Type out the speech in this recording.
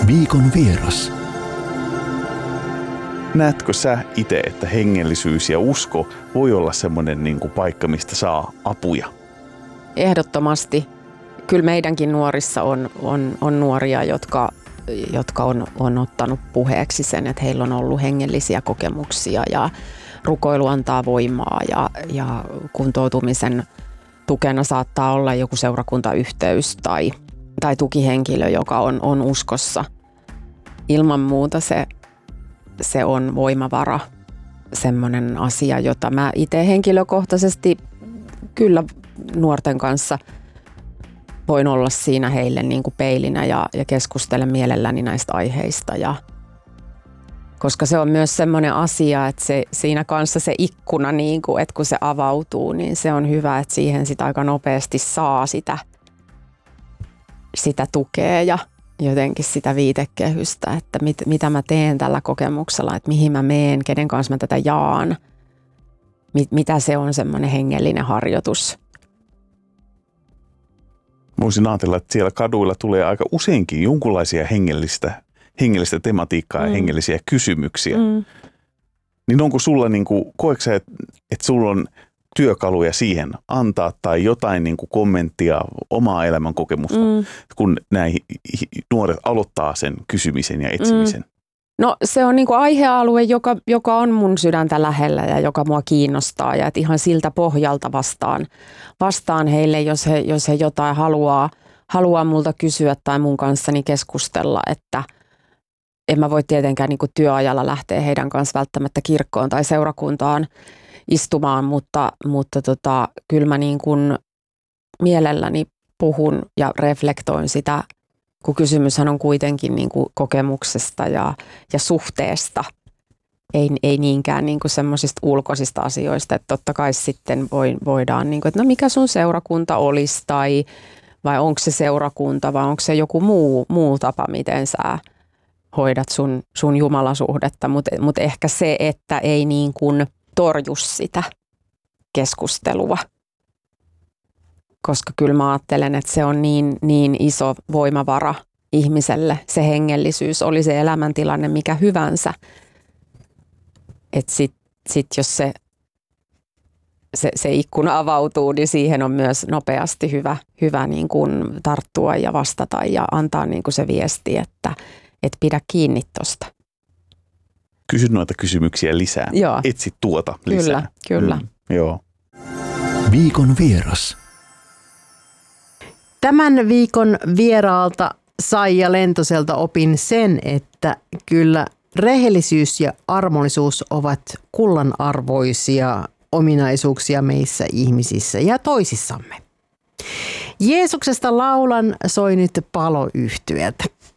Viikon vieras. Näetkö sä itse, että hengellisyys ja usko voi olla semmoinen niin kuin paikka, mistä saa apuja? Ehdottomasti. Kyllä meidänkin nuorissa on nuoria, jotka on ottanut puheeksi sen, että heillä on ollut hengellisiä kokemuksia ja rukoilu antaa voimaa ja kuntoutumisen tukena saattaa olla joku seurakuntayhteys tai tukihenkilö, joka on uskossa. Ilman muuta se on voimavara, semmoinen asia, jota mä itse henkilökohtaisesti kyllä nuorten kanssa voin olla siinä heille niin kuin peilinä ja keskustelen mielelläni näistä aiheista. Koska se on myös semmoinen asia, että siinä kanssa se ikkuna, niin kuin, että kun se avautuu, niin se on hyvä, että siihen sitä aika nopeasti saa sitä tukea ja jotenkin sitä viitekehystä, että mitä mä teen tällä kokemuksella, että mihin mä meen, kenen kanssa mä tätä jaan, mitä se on semmoinen hengellinen harjoitus. Voisin ajatella, että siellä kaduilla tulee aika useinkin jonkunlaisia hengellistä tematiikkaa ja hengellisiä kysymyksiä. Niin onko sulla, koetko sä, että sulla on työkaluja siihen antaa tai jotain kommenttia omaa elämän kokemusta, kun näin nuoret aloittaa sen kysymisen ja etsimisen? No se on aihealue, joka on mun sydäntä lähellä ja joka mua kiinnostaa ja että ihan siltä pohjalta vastaan heille, jos he jotain haluaa multa kysyä tai mun kanssani keskustella, että en mä voi tietenkään työajalla lähteä heidän kanssa välttämättä kirkkoon tai seurakuntaan istumaan, mutta kyllä mä mielelläni puhun ja reflektoin sitä, kun kysymyshän on kuitenkin kokemuksesta ja suhteesta, ei niinkään semmoisista ulkoisista asioista, että totta kai sitten voidaan, että no mikä sun seurakunta olisi vai onko se seurakunta vai onko se joku muu tapa, miten sä hoidat sun jumalasuhdetta, mutta ehkä se, että ei torju sitä keskustelua. Koska kyllä mä ajattelen, että se on niin iso voimavara ihmiselle, se hengellisyys, oli se elämäntilanne mikä hyvänsä. Että sit jos se ikkuna avautuu, niin siihen on myös nopeasti hyvä tarttua ja vastata ja antaa se viesti, että pidä kiinni tosta. Kysy noita kysymyksiä lisää. Joo. Etsi tuota lisää. Kyllä. Joo. Viikon vieras. Tämän viikon vieraalta Saija Lentoselta opin sen, että kyllä rehellisyys ja armollisuus ovat kullanarvoisia ominaisuuksia meissä ihmisissä ja toisissamme. Jeesuksesta laulan, soi nyt paloyhtyeeltä.